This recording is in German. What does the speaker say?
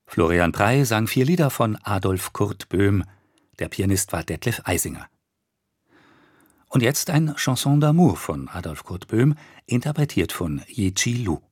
Florian Prey sang 4 Lieder von Adolf Kurt Böhm. Der Pianist war Detlef Eisinger. Und jetzt ein Chanson d'amour von Adolf Kurt Böhm, interpretiert von Yi Chi Lu.